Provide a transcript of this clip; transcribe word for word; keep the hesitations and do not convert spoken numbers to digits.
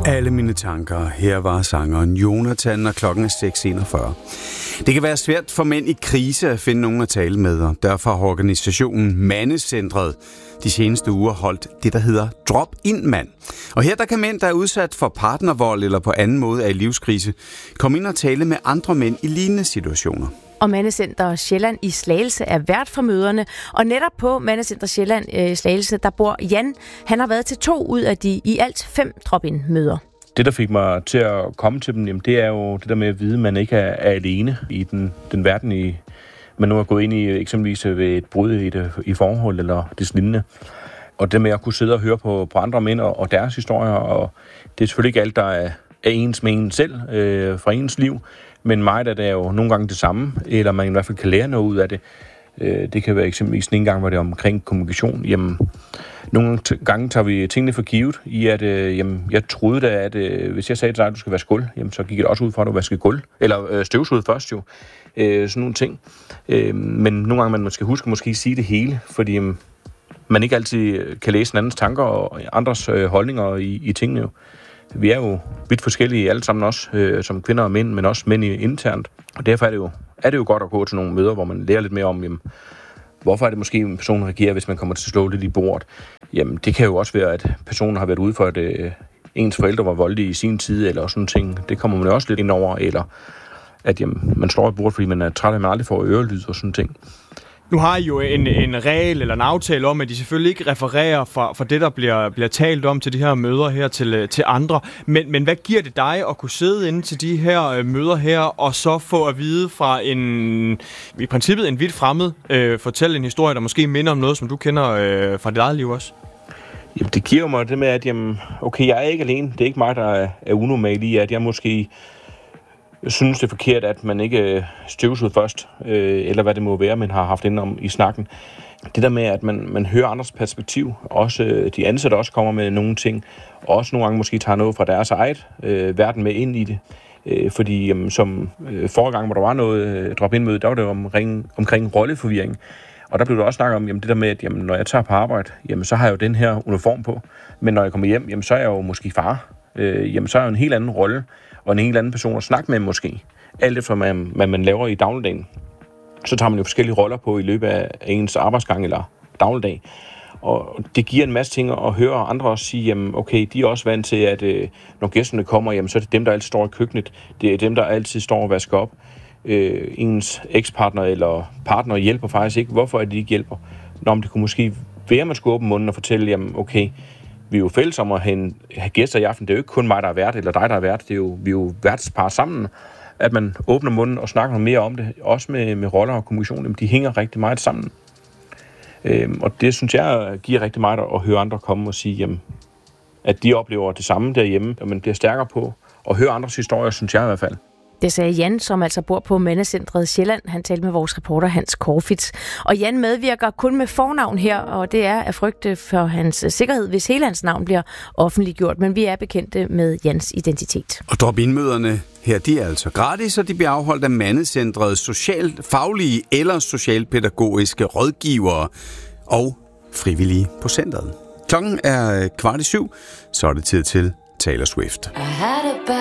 Alle mine tanker. Her var sangeren Jonathan, og klokken er seks enogfyrre. Det kan være svært for mænd i krise at finde nogen at tale med, og derfor har organisationen Mandecentret de seneste uger holdt det, der hedder Drop-In-mand. Og her der kan mænd, der er udsat for partnervold eller på anden måde er i livskrise, komme ind og tale med andre mænd i lignende situationer. Og Mandecenter Sjælland i Slagelse er vært for møderne. Og netop på Mandecenter Sjælland i Slagelse, der bor Jan. Han har været til to ud af de i alt fem drop-in-møder. Det, der fik mig til at komme til dem, jamen, det er jo det der med at vide, at man ikke er, er alene i den, den verden, i, man nu er gået ind i eksempelvis ved et brud i, det, i forhold eller det lignende. Og det med at kunne sidde og høre på, på andre mænd og, og deres historier. Og det er selvfølgelig ikke alt, der er, er ens med en selv øh, fra ens liv. Men meget af det er jo nogle gange det samme, eller man i hvert fald kan lære noget ud af det. Det kan være eksempelvis en gang, hvor det er omkring kommunikation. Jamen, nogle gange tager vi tingene for givet i, at jamen, jeg troede da, at hvis jeg sagde til dig, at du skal vaske gulv, jamen, så gik det også ud fra, at du vaske gulv. Eller øh, støvsuget først jo. Øh, sådan nogle ting. Øh, men nogle gange man skal huske måske sige det hele, fordi jamen, man ikke altid kan læse en andens tanker og andres øh, holdninger i, i tingene jo. Vi er jo vidt forskellige alle sammen også, øh, som kvinder og mænd, men også mænd internt. Og derfor er det, jo, er det jo godt at gå til nogle møder, hvor man lærer lidt mere om, jamen, hvorfor er det måske, en person reagerer, hvis man kommer til at slå lidt i bordet. Jamen, det kan jo også være, at personen har været ude for, at øh, ens forældre var voldelige i sin tid, eller sådan ting. Det kommer man jo også lidt ind over, eller at jamen, man slår i bordet, fordi man er træt af, at man aldrig får ørelyd og sådan ting. Nu har I jo en, en regel eller en aftale om, at de selvfølgelig ikke refererer fra, fra det, der bliver, bliver talt om til de her møder her til, til andre. Men, men hvad giver det dig at kunne sidde inde til de her møder her, og så få at vide fra en, i princippet en vidt fremmed, øh, fortælle en historie, der måske minder om noget, som du kender øh, fra dit eget liv også? Jamen, det giver mig det med, at jamen, okay, jeg er ikke alene. Det er ikke mig, der er, er unormal i, at jeg måske... Jeg synes, det er forkert, at man ikke støvsuger først, øh, eller hvad det må være, man har haft inde om i snakken. Det der med, at man, man hører andres perspektiv, også øh, de ansatte også kommer med nogle ting, og også nogle gange måske tager noget fra deres eget øh, verden med ind i det. Øh, fordi jamen, som øh, forrige gang, hvor der var noget øh, drop-in-møde, der var det omkring, omkring rolleforvirring. Og der blev der også snakket om jamen, det der med, at jamen, når jeg tager på arbejde, jamen, så har jeg jo den her uniform på. Men når jeg kommer hjem, jamen, så er jeg jo måske far. Øh, jamen, så er jeg jo en helt anden rolle. Og en helt anden person at snakke med måske. Alt efter, hvad man, man laver i dagligdagen. Så tager man jo forskellige roller på i løbet af ens arbejdsgang eller dagligdag. Og det giver en masse ting at høre andre også sige, jamen okay, de er også vant til, at øh, når gæsterne kommer, jamen så er det dem, der altid står i køkkenet. Det er dem, der altid står og vasker op. Øh, ens ekspartner eller partner hjælper faktisk ikke. Hvorfor er de ikke hjælper? Nå, men det kunne måske være, at man skulle åbne munden og fortælle, jamen okay, vi er jo fælles om at have, have gæster i aften. Det er jo ikke kun mig, der er vært, eller dig, der er vært. Det er jo, vi er jo værtspar sammen. At man åbner munden og snakker noget mere om det. Også med, med roller og kommunikation. Jamen, de hænger rigtig meget sammen. Øhm, og det synes jeg giver rigtig meget at høre andre komme og sige, jamen, at de oplever det samme derhjemme. Og man bliver stærkere på at høre andres historier, synes jeg i hvert fald. Det sagde Jan, som altså bor på Mandecentret Sjælland. Han talte med vores reporter Hans Korfitz. Og Jan medvirker kun med fornavn her, og det er af frygte for hans sikkerhed, hvis hele hans navn bliver offentliggjort. Men vi er bekendte med Jans identitet. Og drop-in-møderne her, de er altså gratis, og de bliver afholdt af Mandecentrets socialfaglige eller socialpædagogiske rådgivere og frivillige på centret. Klokken er kvart i syv, så er det tid til Taylor Swift.